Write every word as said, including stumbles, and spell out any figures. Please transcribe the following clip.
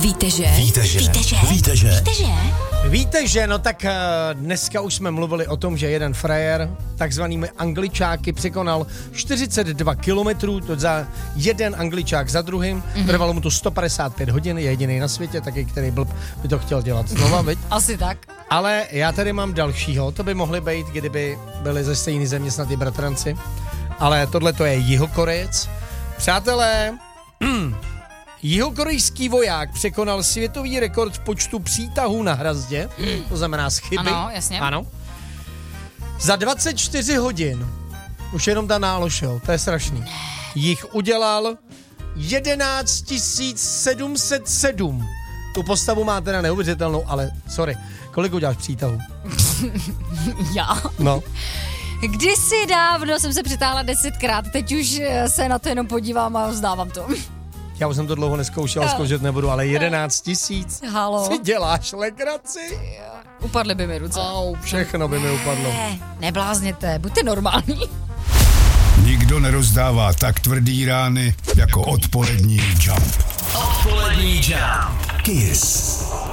Víte, že? Víte, že? Víte, že? Víte, že? Víte, že? Víte, že? No tak dneska už jsme mluvili o tom, že jeden frajer takzvanými angličáky překonal čtyřicet dva kilometrů, to za jeden angličák za druhým. Mm-hmm. Trvalo mu to sto padesát pět hodin, je jediný na světě, taky který blb by to chtěl dělat znova, viď? Asi tak. Ale já tady mám dalšího, to by mohly být, kdyby byli ze stejný země snad i bratranci. Ale tohle to je Jihokorejec. Přátelé, jihokorejský voják překonal světový rekord v počtu přítahů na hrazdě, to znamená z chyby. Ano, jasně. Ano. Za dvacet čtyři hodin, už jenom ta nálož, jo, to je strašný, jich udělal jedenáct tisíc sedm set sedm. Tu postavu má teda neuvěřitelnou, ale sorry, kolik uděláš přítahů? Já? No. Kdysi dávno jsem se přitáhla desetkrát, teď už se na to jenom podívám a vzdávám to. Já už jsem to dlouho neskoušel, zkoušet nebudu, ale jedenáct tisíc. Halo. Si děláš legraci? Upadly by mi ruce. Au, všechno by mi upadlo. Ne, neblázněte, buďte normální. Nikdo nerozdává tak tvrdý rány jako odpolední Jump. Odpolední Jump. Kiss.